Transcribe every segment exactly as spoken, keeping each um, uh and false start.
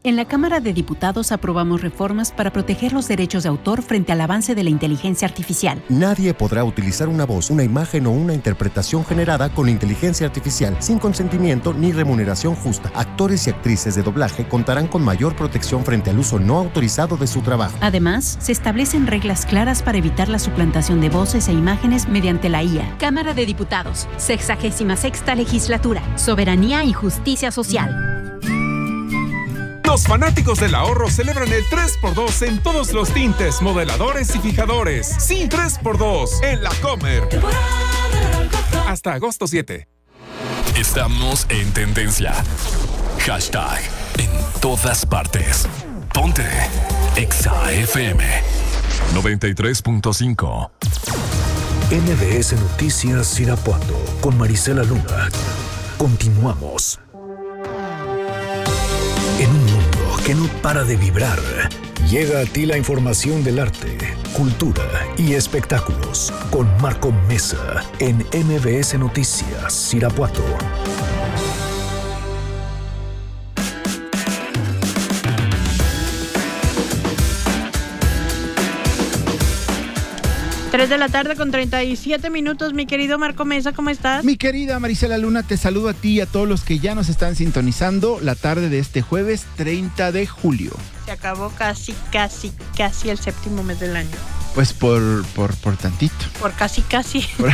En la Cámara de Diputados aprobamos reformas para proteger los derechos de autor frente al avance de la inteligencia artificial. Nadie podrá utilizar una voz, una imagen o una interpretación generada con inteligencia artificial sin consentimiento ni remuneración justa. Actores y actrices de doblaje contarán con mayor protección frente al uso no autorizado de su trabajo. Además, se establecen reglas claras para evitar la suplantación de voces e imágenes mediante la I A. Cámara de Diputados, sexagésima sexta legislatura, soberanía y justicia social. Los fanáticos del ahorro celebran el tres por dos en todos los tintes, modeladores y fijadores. Sí, tres por dos en La Comer. Hasta agosto siete. Estamos en tendencia. Hashtag en todas partes. Ponte Exa F M noventa y tres punto cinco. M B S Noticias Irapuato con Marisela Luna. Continuamos. En un mundo que no para de vibrar, llega a ti la información del arte, cultura y espectáculos con Marco Mesa en M B S Noticias Irapuato. tres de la tarde con treinta y siete minutos, mi querido Marco Mesa, ¿cómo estás? Mi querida Marisela Luna, te saludo a ti y a todos los que ya nos están sintonizando la tarde de este jueves treinta de julio. Se acabó casi, casi, casi el séptimo mes del año. Pues por, por, por tantito. Por casi, casi. Por...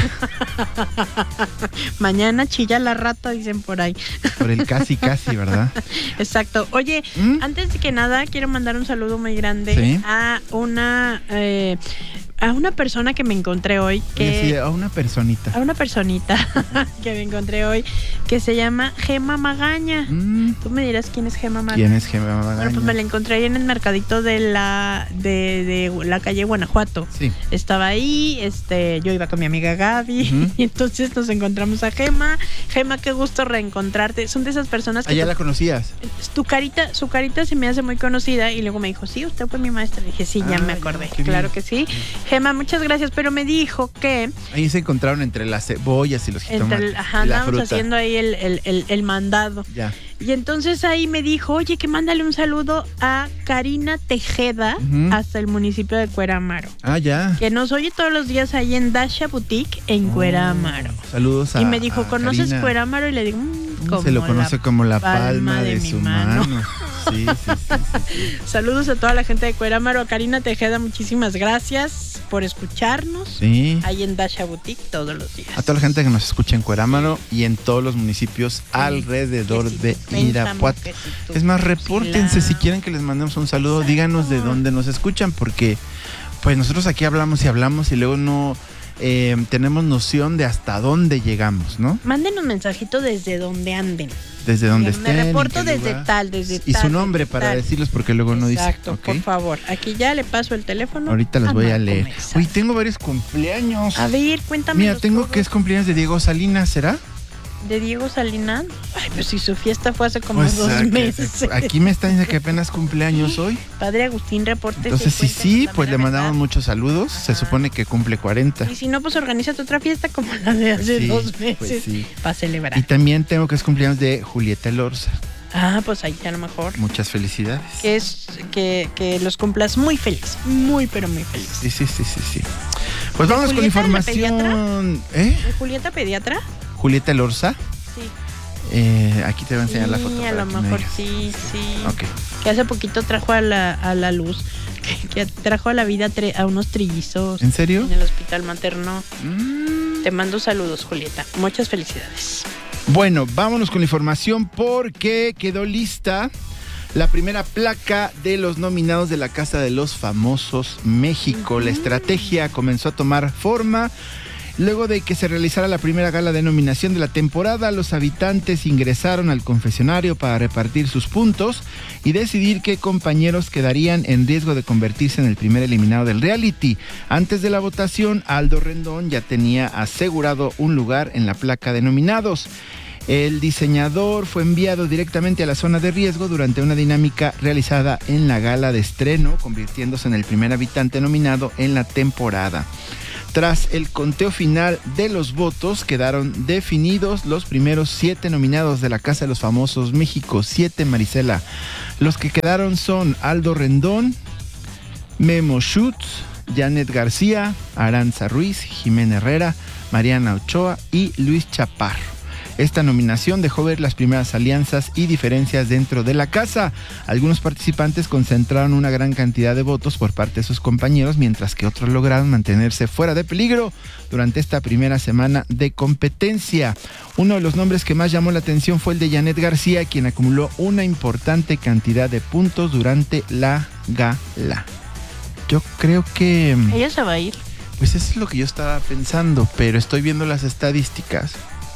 Mañana chilla la rata, dicen por ahí. Por el casi, casi, ¿verdad? Exacto. Oye, ¿Mm? antes de que nada, quiero mandar un saludo muy grande ¿Sí? a una... Eh, a una persona que me encontré hoy que sí, a una personita a una personita que me encontré hoy que se llama Gema Magaña. Mm. Tú me dirás quién es Gema Magaña. ¿Quién es Gema Magaña? Bueno, pues me la encontré ahí en el mercadito de la de, de la calle Guanajuato. Sí. Estaba ahí, este, yo iba con mi amiga Gaby uh-huh. y entonces nos encontramos a Gema. Gema, qué gusto reencontrarte. Son de esas personas que ¿Ah, ya tú, la conocías? Tu carita, su carita se me hace muy conocida y luego me dijo, sí, usted fue mi maestra. Le dije, sí, ya ah, me acordé. Ya, claro bien. Que sí. Gema, muchas gracias, pero me dijo que... Ahí se encontraron entre las cebollas y los jitomates. Entre el, ajá, andábamos haciendo ahí el, el, el, el mandado. Ya. Y entonces ahí me dijo, oye, que mándale un saludo a Karina Tejeda uh-huh. hasta el municipio de Cuerámaro. Ah, ya. Que nos oye todos los días ahí en Dasha Boutique en oh, Cuerámaro. Saludos a Y me dijo, ¿conoces Karina? Cuerámaro? Y le digo, mmm, como se lo conoce la como la palma, palma de, de su mano. mano. Sí, sí, sí, sí, sí. Saludos a toda la gente de Cuerámaro. A Karina Tejeda, muchísimas gracias por escucharnos. Sí. Ahí en Dasha Boutique todos los días. A toda la gente que nos escucha en Cuerámaro y en todos los municipios sí. alrededor si de Irapuato. Si es más, repórtense la... si quieren que les mandemos un saludo. Exacto. Díganos de dónde nos escuchan, porque pues nosotros aquí hablamos y hablamos y luego no eh, tenemos noción de hasta dónde llegamos, ¿no? Manden un mensajito desde donde anden. Desde donde estén. Me reporto desde lugar. tal, desde y tal. Y su nombre para tal. decirlos, porque luego no dice. Exacto, ¿okay? Por favor. Aquí ya le paso el teléfono. Ahorita los voy a leer. Uy, tengo varios cumpleaños. A ver, cuéntame. Mira, tengo todos. que es cumpleaños de Diego Salinas, ¿será? ¿De Diego Salinas? Ay, pues si su fiesta fue hace como pues, dos meses. Aquí me están diciendo que apenas cumpleaños hoy. Padre Agustín, reporte. Entonces, sí, sí, pues le mandamos muchos saludos. Ajá. Se supone que cumple cuarenta. Y si no, pues organízate otra fiesta como la de hace sí, dos meses. Pues sí. Para celebrar. Y también tengo que es cumpleaños de Julieta Elorza. Ah, pues ahí a lo mejor. Muchas felicidades. Que es que, que los cumplas muy feliz. Muy, pero muy feliz. Sí, sí, sí, sí, sí. Pues vamos con información. ¿Eh? ¿De Julieta Pediatra? Julieta Elorza. Sí. Eh, aquí te voy a enseñar sí, la foto. A lo mejor sí, sí. Ok. Que hace poquito trajo a la, a la luz, que, que trajo a la vida tre- a unos trillizos. ¿En serio? En el hospital materno. Mm. Te mando saludos, Julieta. Muchas felicidades. Bueno, vámonos con la información porque quedó lista la primera placa de los nominados de la Casa de los Famosos México. Uh-huh. La estrategia comenzó a tomar forma. Luego de que se realizara la primera gala de nominación de la temporada, los habitantes ingresaron al confesionario para repartir sus puntos y decidir qué compañeros quedarían en riesgo de convertirse en el primer eliminado del reality. Antes de la votación, Aldo Rendón ya tenía asegurado un lugar en la placa de nominados. El diseñador fue enviado directamente a la zona de riesgo durante una dinámica realizada en la gala de estreno, convirtiéndose en el primer habitante nominado en la temporada. Tras el conteo final de los votos, quedaron definidos los primeros siete nominados de la Casa de los Famosos México siete, Marisela. Los que quedaron son Aldo Rendón, Memo Schutz, Janet García, Aranza Ruiz, Jimena Herrera, Mariana Ochoa y Luis Chaparro. Esta nominación dejó ver las primeras alianzas y diferencias dentro de la casa. Algunos participantes concentraron una gran cantidad de votos por parte de sus compañeros, mientras que otros lograron mantenerse fuera de peligro durante esta primera semana de competencia. Uno de los nombres que más llamó la atención fue el de Janet García, quien acumuló una importante cantidad de puntos durante la gala. Yo creo que... Ella se va a ir. Pues eso es lo que yo estaba pensando, pero estoy viendo las estadísticas.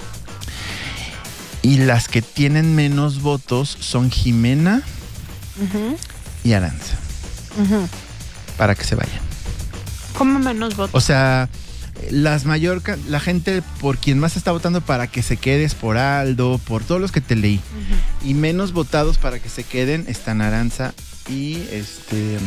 Y las que tienen menos votos son Jimena uh-huh. y Aranza. Uh-huh. Para que se vayan. ¿Cómo menos votos? O sea, las mayor, la gente por quien más está votando para que se quedes por Aldo, por todos los que te leí. Uh-huh. Y menos votados para que se queden están Aranza y este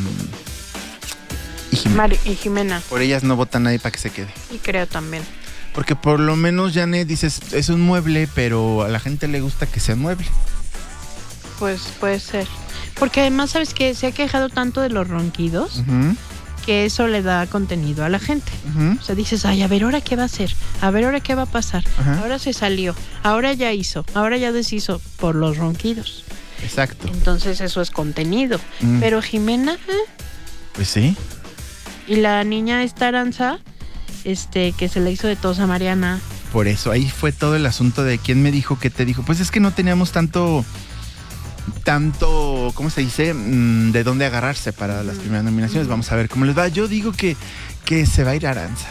y Jimena. Mari y Jimena. Por ellas no vota nadie para que se quede. Y creo también. Porque por lo menos, Janet, dices, es un mueble, pero a la gente le gusta que sea mueble. Pues puede ser. Porque además, ¿sabes qué? Se ha quejado tanto de los ronquidos uh-huh. que eso le da contenido a la gente. Uh-huh. O sea, dices, ay, a ver, ¿ahora qué va a hacer? A ver, ¿ahora qué va a pasar? Uh-huh. Ahora se salió, ahora ya hizo, ahora ya deshizo por los ronquidos. Exacto. Entonces eso es contenido. Uh-huh. Pero Jimena... ¿eh? Pues sí. Y la niña esta Aranza... Este, que se le hizo de tos a Mariana. Por eso, ahí fue todo el asunto de quién me dijo, qué te dijo. Pues es que no teníamos tanto, tanto, ¿cómo se dice? De dónde agarrarse para las primeras nominaciones. Uh-huh. Vamos a ver cómo les va. Yo digo que, que se va a ir Aranza.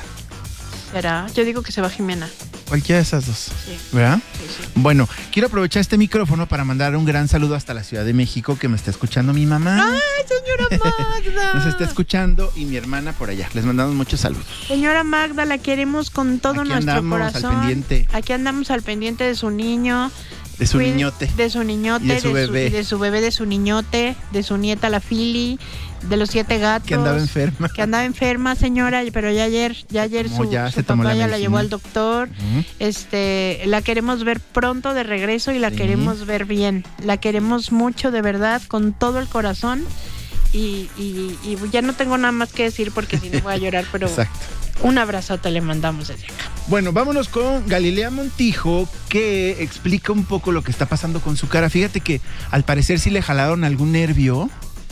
¿Será? Yo digo que se va Jimena. Cualquiera de esas dos. Sí. ¿Verdad? Sí, sí. Bueno, quiero aprovechar este micrófono para mandar un gran saludo hasta la Ciudad de México, que me está escuchando mi mamá. ¡Ay, señora Magda! Nos está escuchando y mi hermana por allá. Les mandamos muchos saludos. Señora Magda, la queremos con todo Aquí nuestro andamos corazón. Al pendiente. Aquí andamos al pendiente de su niño. De su niñote. De su niñote. Y de su de bebé. Su, de su bebé, de su niñote, de su nieta, la Fili, de los siete gatos. Que andaba enferma. Que andaba enferma, señora, pero ya ayer, ya ayer su, ya su papá ya la llevó al doctor. Uh-huh. Este, la queremos ver pronto de regreso y la sí. queremos ver bien. La queremos mucho, de verdad, con todo el corazón. Y, y, y ya no tengo nada más que decir porque si no voy a llorar, pero exacto. Un abrazote le mandamos desde acá. Bueno, vámonos con Galilea Montijo, que explica un poco lo que está pasando con su cara. Fíjate que al parecer sí le jalaron algún nervio.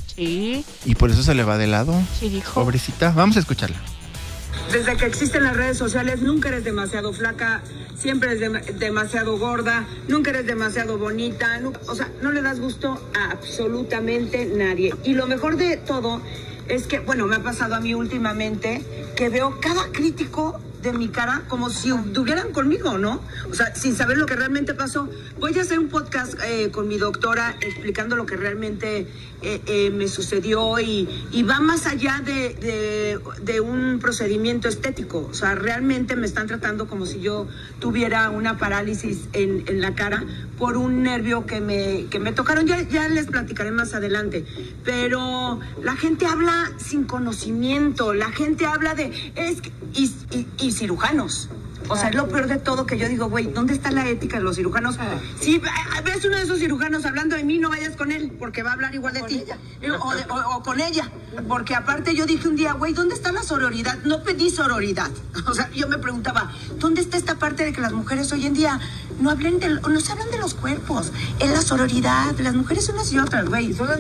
Sí. Y por eso se le va de lado. Sí, dijo. Pobrecita. Vamos a escucharla. Desde que existen las redes sociales, nunca eres demasiado flaca, siempre eres de- demasiado gorda, nunca eres demasiado bonita, no, o sea, no le das gusto a absolutamente nadie. Y lo mejor de todo es que, bueno, me ha pasado a mí últimamente que veo cada crítico de mi cara como si estuvieran conmigo, ¿no? O sea, sin saber lo que realmente pasó. Voy a hacer un podcast eh, con mi doctora explicando lo que realmente eh, eh, me sucedió y, y va más allá de, de, de un procedimiento estético. O sea, realmente me están tratando como si yo tuviera una parálisis en, en la cara por un nervio que me, que me tocaron. Ya, ya les platicaré más adelante. Pero la gente habla sin conocimiento, la gente habla de... Es, y, y, y cirujanos. O sea, es lo peor de todo que yo digo, güey, ¿dónde está la ética de los cirujanos? Si ves uno de esos cirujanos hablando de mí, no vayas con él, porque va a hablar igual de ti. O, de, o, o con ella. Porque aparte yo dije un día, güey, ¿dónde está la sororidad? No pedí sororidad. O sea, yo me preguntaba, ¿dónde está esta parte de que las mujeres hoy en día no hablen de, no se hablan de los cuerpos? Es la sororidad. Las mujeres unas y otras, güey. Somos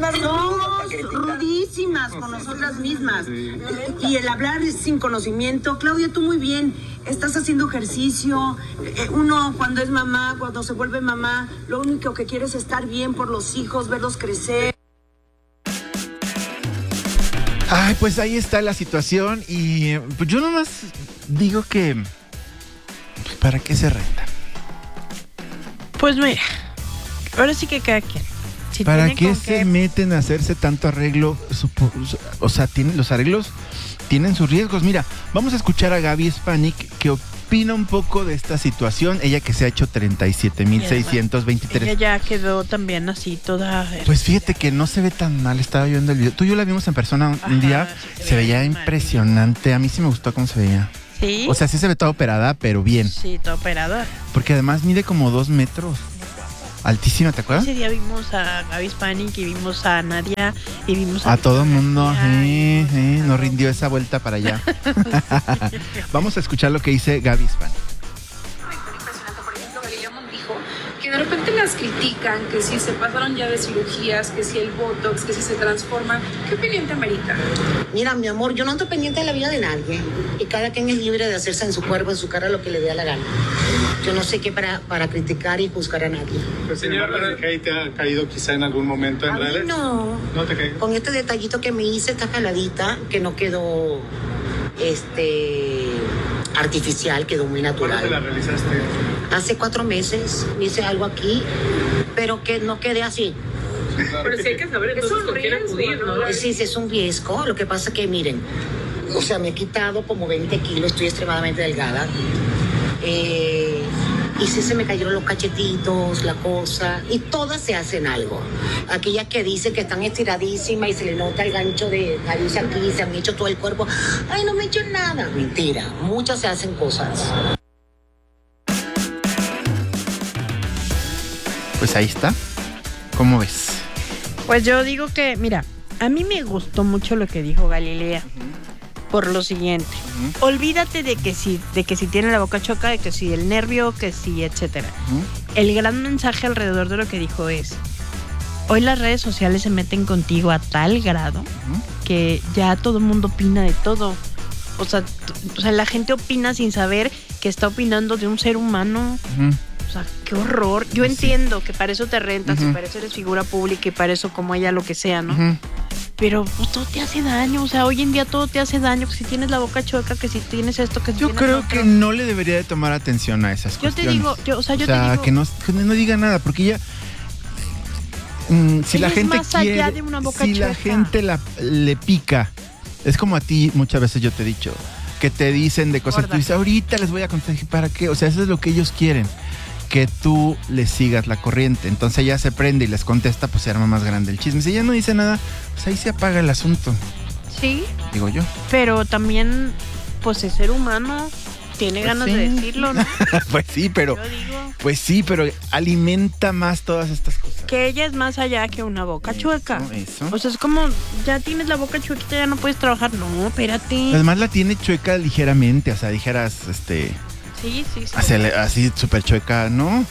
rudísimas con nosotras mismas. Y el hablar sin conocimiento, Claudia, tú muy bien. Estás haciendo ejercicio. Eh, uno cuando es mamá, cuando se vuelve mamá, lo único que quiere es estar bien por los hijos, verlos crecer. Ay, pues ahí está la situación y pues yo nomás digo que pues, ¿para qué se renta? Pues mira, ahora sí que cada quien. Si ¿Para qué se qué... meten a hacerse tanto arreglo? O sea, tienen, los arreglos tienen sus riesgos. Mira, vamos a escuchar a Gaby Spanik, que opina un poco de esta situación. Ella que se ha hecho treinta y siete mil seiscientos veintitrés. Ella ya quedó también así toda... Pues fíjate que no se ve tan mal. Estaba viendo el video. Tú y yo la vimos en persona un, Ajá, un día. Sí, se, se veía impresionante. A mí sí me gustó cómo se veía. Sí. O sea, sí se ve toda operada, pero bien. Sí, toda operada. Porque además mide como dos metros. Altísima, ¿te acuerdas? Ese día vimos a Gaby Spanik y vimos a Nadia y vimos a... A todo el mundo, eh, eh, nos rindió esa vuelta para allá. Vamos a escuchar lo que dice Gaby Spanik. Que de repente las critican, que si se pasaron ya de cirugías, que si el botox, que si se transforman. ¿Qué opinión te amerita? Mira, mi amor, yo no ando pendiente de la vida de nadie. Y cada quien es libre de hacerse en su cuerpo, en su cara, lo que le dé a la gana. Yo no sé qué para, para criticar y juzgar a nadie. Pues, señora, ¿el hate te ha caído quizá en algún momento en a redes? Mí no. ¿No te caído? Con este detallito que me hice, esta jaladita, que no quedó este artificial, quedó muy natural. ¿Cuándo te la realizaste? Hace cuatro meses me hice algo aquí, pero que no quede así. Pero sí hay que saber entonces con quién acudir, ¿no? Sí, sí, es un riesgo. Lo que pasa que, miren, o sea, me he quitado como veinte kilos, estoy extremadamente delgada. Eh, y sí se me cayeron los cachetitos, la cosa, y todas se hacen algo. Aquellas que dicen que están estiradísimas y se le nota el gancho de nariz aquí, se han hecho todo el cuerpo. Ay, no me he hecho nada. Mentira, muchas se hacen cosas. Pues ahí está. ¿Cómo ves? Pues yo digo que, mira, a mí me gustó mucho lo que dijo Galilea. Uh-huh. Por lo siguiente. Uh-huh. Olvídate de que si, de que si tiene la boca choca, de que si el nervio, que si, etcétera. Uh-huh. El gran mensaje alrededor de lo que dijo es: hoy las redes sociales se meten contigo a tal grado uh-huh. que ya todo el mundo opina de todo. O sea, t- o sea, la gente opina sin saber que está opinando de un ser humano. Uh-huh. O sea, qué horror. Yo sí. entiendo que para eso te rentas, uh-huh. y para eso eres figura pública y para eso como ella lo que sea, ¿no? Uh-huh. Pero pues, todo te hace daño. O sea, hoy en día todo te hace daño. Que si tienes la boca chueca, que si tienes esto, que si yo tienes creo otro. que no le debería de tomar atención a esas yo cuestiones. Te digo, yo, o sea, yo o sea, te digo... que no, que no diga nada, porque ella... Mm, si la gente más quiere... allá de una boca si chueca. la gente la, le pica... Es como a ti, muchas veces yo te he dicho, que te dicen de cosas, tú dices, ahorita les voy a contar, ¿para qué? O sea, eso es lo que ellos quieren, que tú les sigas la corriente. Entonces ella se prende y les contesta, pues se arma más grande el chisme. Si ella no dice nada, pues ahí se apaga el asunto. Sí. Digo yo. Pero también, pues el ser humano tiene pues ganas sí. de decirlo, ¿no? Pues sí, pero... Yo digo... Pues sí, pero alimenta más todas estas cosas. Que ella es más allá que una boca eso, chueca. Eso. O sea, es como, ya tienes la boca chuequita, ya no puedes trabajar. No, espérate. Además la tiene chueca ligeramente, o sea, dijeras, este... Sí, sí, sí. Así, así súper chueca, ¿no?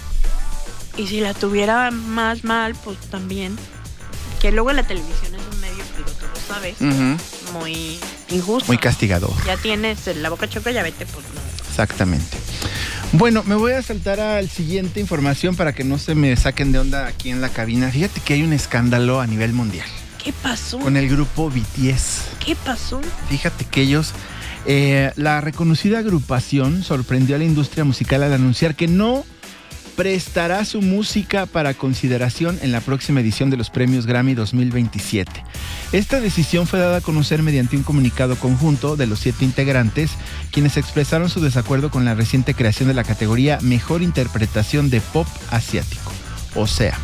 Y si la tuviera más mal, pues también. Que luego la televisión es un medio, pero tú lo sabes, uh-huh. muy injusto. Muy castigador. Ya tienes la boca chueca, ya vete, pues no. Exactamente. Bueno, me voy a saltar al siguiente información para que no se me saquen de onda aquí en la cabina. Fíjate que hay un escándalo a nivel mundial. ¿Qué pasó? Con el grupo B T S. ¿Qué pasó? Fíjate que ellos, eh, la reconocida agrupación sorprendió a la industria musical al anunciar que no prestará su música para consideración en la próxima edición de los premios Grammy dos mil veintisiete. Esta decisión fue dada a conocer mediante un comunicado conjunto de los siete integrantes, quienes expresaron su desacuerdo con la reciente creación de la categoría Mejor Interpretación de Pop Asiático. O sea,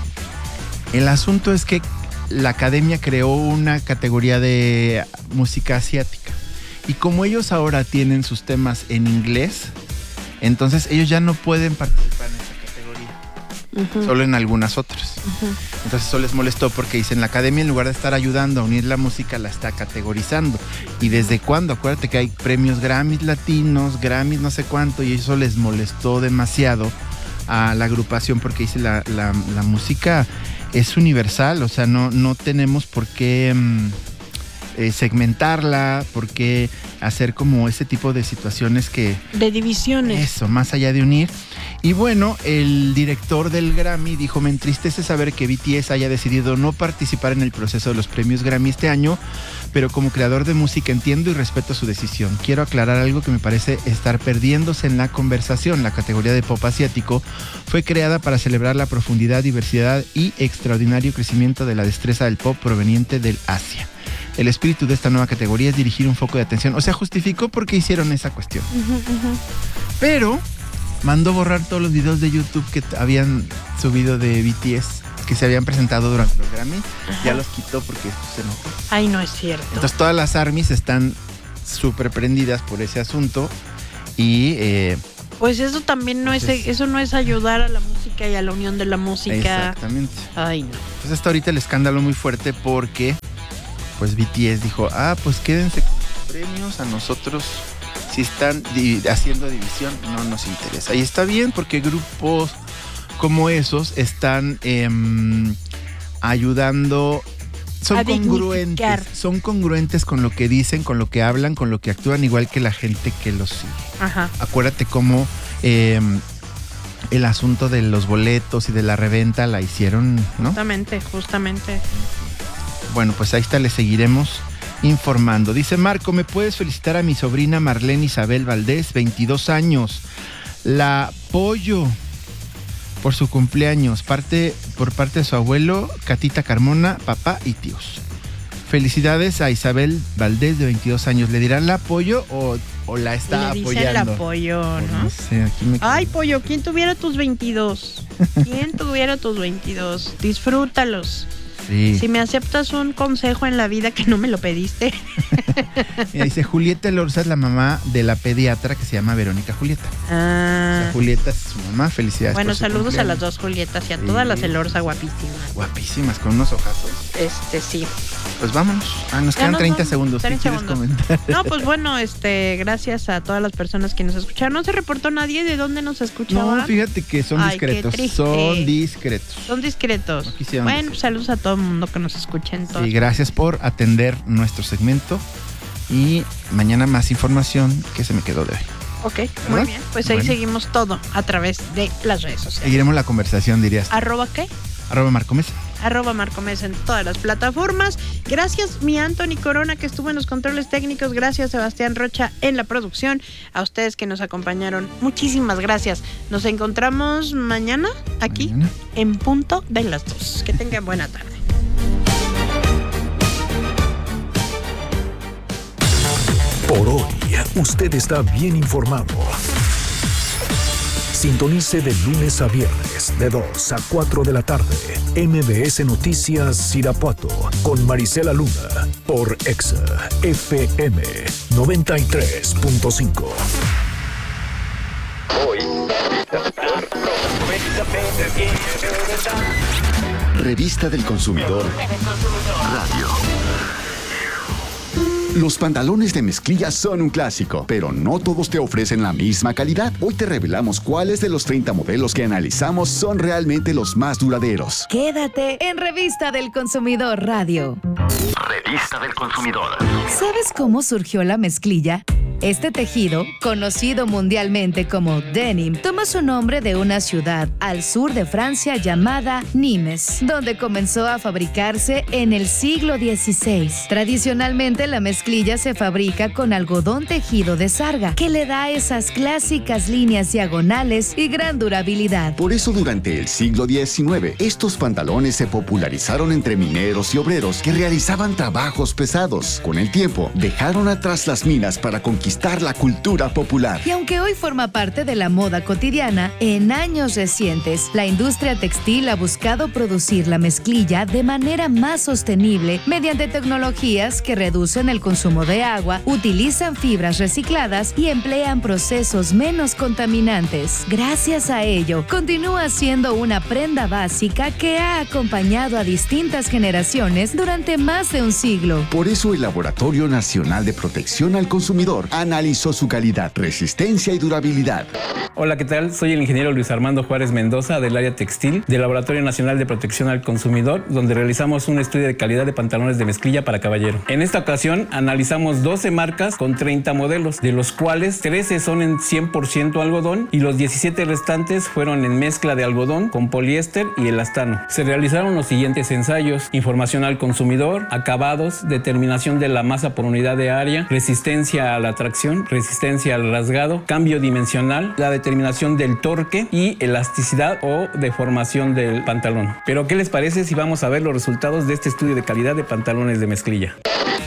el asunto es que la academia creó una categoría de música asiática. Y como ellos ahora tienen sus temas en inglés, entonces ellos ya no pueden participar en esa categoría. Uh-huh. Solo en algunas otras. Uh-huh. Entonces eso les molestó porque dicen, la academia en lugar de estar ayudando a unir la música, la está categorizando. ¿Y desde cuándo? Acuérdate que hay premios Grammys latinos, Grammys no sé cuánto, y eso les molestó demasiado a la agrupación porque dice, la, la, la música es universal, o sea, no, no tenemos por qué... Um, Eh, segmentarla, porque hacer como ese tipo de situaciones que... De divisiones. Eso, más allá de unir. Y bueno, el director del Grammy dijo, me entristece saber que B T S haya decidido no participar en el proceso de los premios Grammy este año, pero como creador de música entiendo y respeto su decisión. Quiero aclarar algo que me parece estar perdiéndose en la conversación. La categoría de pop asiático fue creada para celebrar la profundidad, diversidad y extraordinario crecimiento de la destreza del pop proveniente del Asia. El espíritu de esta nueva categoría es dirigir un foco de atención. O sea, justificó por qué hicieron esa cuestión. Uh-huh, uh-huh. Pero mandó borrar todos los videos de YouTube que habían subido de B T S, que se habían presentado durante los Grammy. Uh-huh. Ya los quitó porque se enojó. Ay, no es cierto. Entonces todas las ARMYs están súper prendidas por ese asunto. Y eh, pues eso también no es, es, eso no es ayudar a la música y a la unión de la música. Exactamente. Ay, no. Pues hasta ahorita el escándalo muy fuerte porque pues B T S dijo, ah, pues quédense con los premios, a nosotros si están di- haciendo división no nos interesa. Y está bien porque grupos como esos están eh, ayudando, son a congruentes, dignificar. son congruentes con lo que dicen, con lo que hablan, con lo que actúan, igual que la gente que los sigue. Ajá. Acuérdate cómo eh, el asunto de los boletos y de la reventa la hicieron, ¿no? Justamente, justamente. Bueno, pues ahí está, le seguiremos informando. Dice Marco, ¿me puedes felicitar a mi sobrina Marlene Isabel Valdés, veintidós años? La apoyo por su cumpleaños, parte, por parte de su abuelo, Catita Carmona, papá y tíos. Felicidades a Isabel Valdés, de veintidós años. ¿Le dirán la apoyo o, o la está Le dicen apoyando? el apoyo, ¿no? No sé, aquí me... Ay, pollo, ¿quién tuviera tus veintidós? ¿Quién tuviera tus veintidós? Disfrútalos. Sí. Si me aceptas un consejo en la vida que no me lo pediste. Mira, dice Julieta Elorza es la mamá de la pediatra que se llama Verónica Julieta. Ah. O sea, Julieta es su mamá, felicidades. Bueno, por su saludos cumpleaños. a las dos Julietas y a Sí. todas las Elorza guapísimas. Guapísimas, con unos ojazos. Este, sí. Pues vámonos. Ah, nos Ya quedan nos treinta vamos. segundos. ¿Qué treinta quieres segundos. comentar? No, pues bueno, este, gracias a todas las personas que nos escucharon. No se reportó nadie de dónde nos escuchaban. No, fíjate que son Ay, qué discretos. triste. Son discretos. Son discretos. No quisieron Bueno, decir. pues saludos a todo el mundo que nos escuche en todo. Y gracias por atender nuestro segmento. Y mañana más información que se me quedó de hoy. Ok, ¿verdad? muy bien. Pues ahí Bueno. seguimos todo a través de las redes sociales. Seguiremos la conversación, dirías. ¿Arroba qué? Arroba Marco Mesa. Arroba Marco Mesa en todas las plataformas. Gracias, mi Anthony Corona, que estuvo en los controles técnicos. Gracias, Sebastián Rocha, en la producción. A ustedes que nos acompañaron, muchísimas gracias. Nos encontramos mañana aquí Mañana. en punto de las dos. Que tengan buena tarde. Por hoy, usted está bien informado. Sintonice de lunes a viernes, de dos a cuatro de la tarde, M B S Noticias Irapuato, con Marisela Luna, por Exa F M noventa y tres punto cinco. Revista del Consumidor Radio. Los pantalones de mezclilla son un clásico, pero no todos te ofrecen la misma calidad. Hoy te revelamos cuáles de los treinta modelos que analizamos son realmente los más duraderos. Quédate en Revista del Consumidor Radio. Revista del Consumidor. ¿Sabes cómo surgió la mezclilla? Este tejido, conocido mundialmente como denim, toma su nombre de una ciudad al sur de Francia llamada Nimes, donde comenzó a fabricarse en el siglo dieciséis. Tradicionalmente, la mezclilla se fabrica con algodón tejido de sarga, que le da esas clásicas líneas diagonales y gran durabilidad. Por eso, durante el siglo diecinueve, estos pantalones se popularizaron entre mineros y obreros que realizaban trabajos pesados. Con el tiempo, dejaron atrás las minas para conquistar la cultura popular. Y aunque hoy forma parte de la moda cotidiana, en años recientes, la industria textil ha buscado producir la mezclilla de manera más sostenible mediante tecnologías que reducen el consumo de agua, utilizan fibras recicladas y emplean procesos menos contaminantes. Gracias a ello, continúa siendo una prenda básica que ha acompañado a distintas generaciones durante más de un siglo. Por eso, el Laboratorio Nacional de Protección al Consumidor analizó su calidad, resistencia y durabilidad. Hola, ¿qué tal? Soy el ingeniero Luis Armando Juárez Mendoza del área textil del Laboratorio Nacional de Protección al Consumidor, donde realizamos un estudio de calidad de pantalones de mezclilla para caballero. En esta ocasión analizamos doce marcas con treinta modelos, de los cuales trece son en cien por ciento algodón y los diecisiete restantes fueron en mezcla de algodón con poliéster y elastano. Se realizaron los siguientes ensayos: información al consumidor, acabados, determinación de la masa por unidad de área, resistencia a la tracción, resistencia al rasgado, cambio dimensional, la determinación del torque y elasticidad o deformación del pantalón. Pero ¿qué les parece si vamos a ver los resultados de este estudio de calidad de pantalones de mezclilla?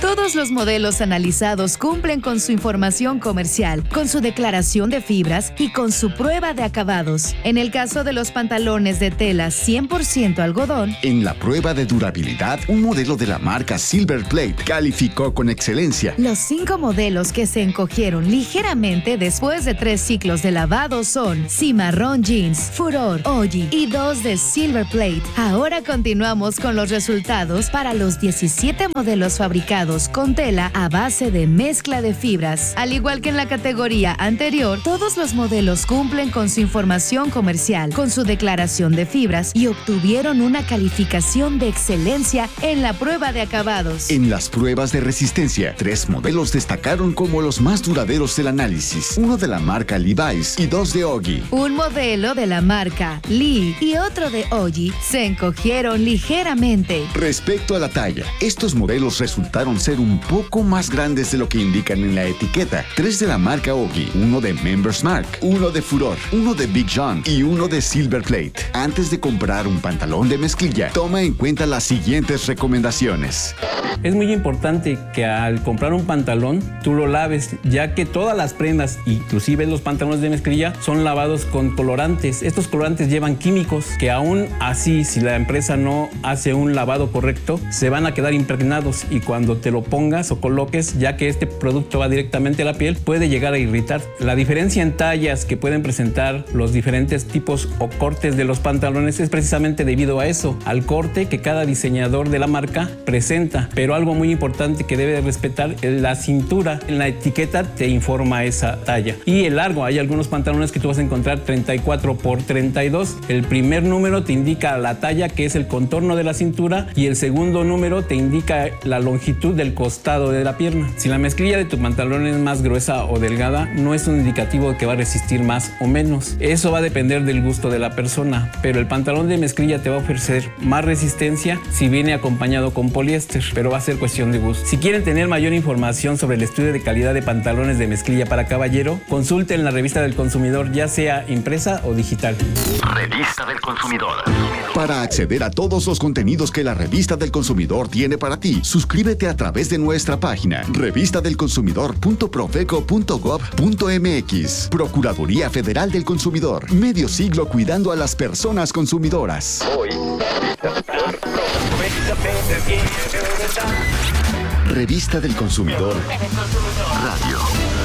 Todos los modelos analizados cumplen con su información comercial, con su declaración de fibras y con su prueba de acabados. En el caso de los pantalones de tela cien por ciento algodón, en la prueba de durabilidad, un modelo de la marca Silver Plate calificó con excelencia. Los cinco modelos que se encogieron ligeramente después de tres ciclos de lavado son Cimarrón Jeans, Furor, Oji y dos de Silver Plate. Ahora continuamos con los resultados para los diecisiete modelos fabricados con tela a base de mezcla de fibras. Al igual que en la categoría anterior, todos los modelos cumplen con su información comercial, con su declaración de fibras y obtuvieron una calificación de excelencia en la prueba de acabados. En las pruebas de resistencia, tres modelos destacaron como los más duraderos del análisis. Uno de la marca Levi's y dos de Ogi. Un modelo de la marca Lee y otro de Ogi se encogieron ligeramente. Respecto a la talla, estos modelos resultaron ser un poco más grandes de lo que indican en la etiqueta. Tres de la marca Ogi, uno de Members Mark, uno de Furor, uno de Big John y uno de Silver Plate. Antes de comprar un pantalón de mezclilla, toma en cuenta las siguientes recomendaciones. Es muy importante que al comprar un pantalón tú lo laves, ya que todas las prendas, inclusive los pantalones de mezclilla, son lavados con colorantes. Estos colorantes llevan químicos que aún así, si la empresa no hace un lavado correcto, se van a quedar impregnados y cuando te lo pongas o coloques, ya que este producto va directamente a la piel, puede llegar a irritar. La diferencia en tallas que pueden presentar los diferentes tipos o cortes de los pantalones es precisamente debido a eso, al corte que cada diseñador de la marca presenta. Pero algo muy importante que debe de respetar es la cintura. En la etiqueta te informa esa talla. Y el largo, hay algunos pantalones que tú vas a encontrar treinta y cuatro por treinta y dos. El primer número te indica la talla, que es el contorno de la cintura, y el segundo número te indica la longitud del costado de la pierna. Si la mezclilla de tu pantalón es más gruesa o delgada, no es un indicativo de que va a resistir más o menos. Eso va a depender del gusto de la persona, pero el pantalón de mezclilla te va a ofrecer más resistencia si viene acompañado con poliéster, pero va a ser cuestión de gusto. Si quieren tener mayor información sobre el estudio de calidad de pantalones de mezclilla para caballero, consulten la revista del consumidor, ya sea impresa o digital. Revista del Consumidor. Para acceder a todos los contenidos que la Revista del Consumidor tiene para ti, suscríbete a través de nuestra página revista del consumidor punto profeco punto gob punto mx. Procuraduría Federal del Consumidor. Medio siglo cuidando a las personas consumidoras. Hoy. Revista del Consumidor Radio.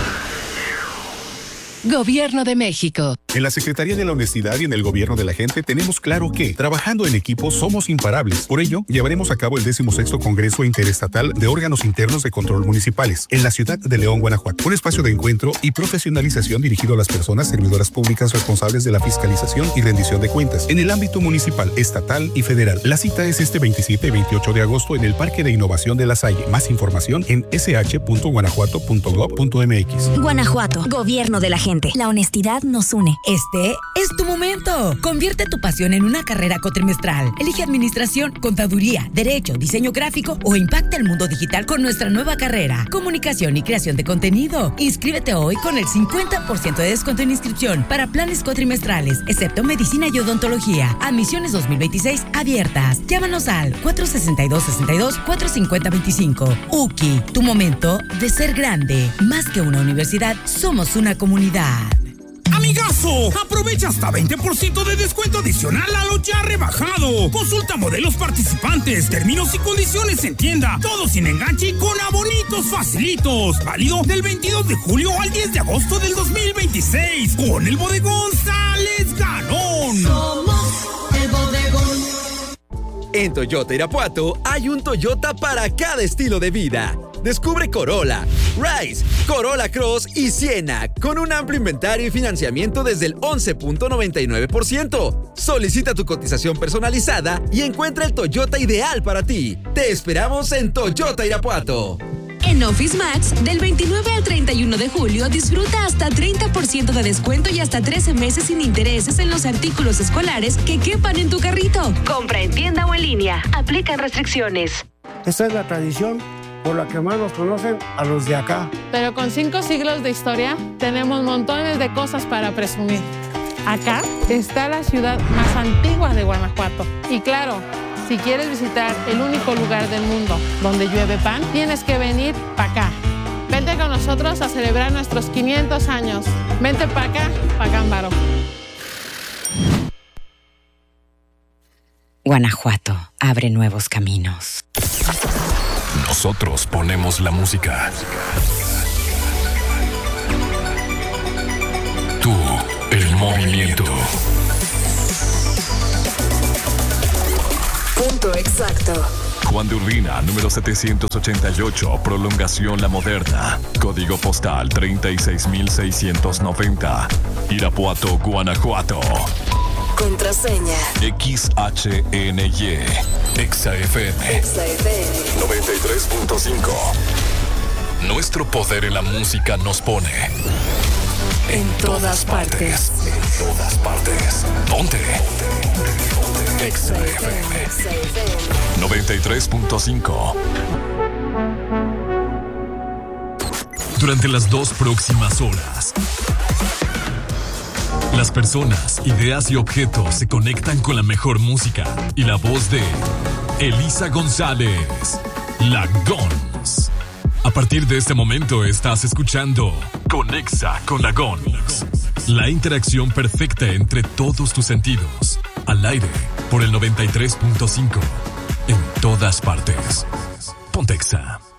Gobierno de México. En la Secretaría de la Honestidad y en el Gobierno de la Gente tenemos claro que, trabajando en equipo, somos imparables. Por ello, llevaremos a cabo el decimosexto Congreso Interestatal de Órganos Internos de Control Municipales en la ciudad de León, Guanajuato. Un espacio de encuentro y profesionalización dirigido a las personas servidoras públicas responsables de la fiscalización y rendición de cuentas en el ámbito municipal, estatal y federal. La cita es este veintisiete y veintiocho de agosto en el Parque de Innovación de La Salle. Más información en ese hache punto guanajuato punto gob punto mx. Guanajuato, Gobierno de la Gente. La honestidad nos une. Este es tu momento. Convierte tu pasión en una carrera cuatrimestral. Elige administración, contaduría, derecho, diseño gráfico o impacta el mundo digital con nuestra nueva carrera. Comunicación y creación de contenido. Inscríbete hoy con el cincuenta por ciento de descuento en inscripción para planes cuatrimestrales, excepto medicina y odontología. Admisiones dos mil veintiséis abiertas. Llámanos al cuatro sesenta y dos, sesenta y dos, cuatro cincuenta, veinticinco. U C I, tu momento de ser grande. Más que una universidad, somos una comunidad. ¡Amigazo! Aprovecha hasta veinte por ciento de descuento adicional a lo ya rebajado. Consulta modelos participantes, términos y condiciones en tienda. Todo sin enganche y con abonitos facilitos. Válido del veintidós de julio al diez de agosto del dos mil veintiséis. Con el bodegón sales ganón. Somos el bodegón. En Toyota Irapuato hay un Toyota para cada estilo de vida. Descubre Corolla, Rise, Corolla Cross y Siena con un amplio inventario y financiamiento desde el once punto noventa y nueve por ciento. Solicita tu cotización personalizada y encuentra el Toyota ideal para ti. Te esperamos en Toyota Irapuato. En Office Max, del veintinueve al treinta y uno de julio, disfruta hasta treinta por ciento de descuento y hasta trece meses sin intereses en los artículos escolares que quepan en tu carrito. Compra en tienda o en línea. Aplican restricciones. Esta es la tradición por la que más nos conocen a los de acá. Pero con cinco siglos de historia, tenemos montones de cosas para presumir. Acá está la ciudad más antigua de Guanajuato. Y claro, Si quieres visitar el único lugar del mundo donde llueve pan, tienes que venir para acá. Vente con nosotros a celebrar nuestros quinientos años. Vente para acá, pa' Cámbaro. Guanajuato abre nuevos caminos. Nosotros ponemos la música. Tú, el movimiento. Punto exacto. Juan de Urbina, número setecientos ochenta y ocho, prolongación La Moderna. Código postal treinta y seis mil seiscientos noventa. Irapuato, Guanajuato. Contraseña. X H N Y. Exa F M. Exa F M. noventa y tres punto cinco. Nuestro poder en la música nos pone en todas partes. En todas partes. Ponte. Exa F M. noventa y tres punto cinco. Durante las dos próximas horas, las personas, ideas y objetos se conectan con la mejor música y la voz de Elisa González, la Gons. A partir de este momento estás escuchando Conexa con la Gons. La interacción perfecta entre todos tus sentidos. Al aire por el noventa y tres punto cinco. En todas partes. Ponte Exa.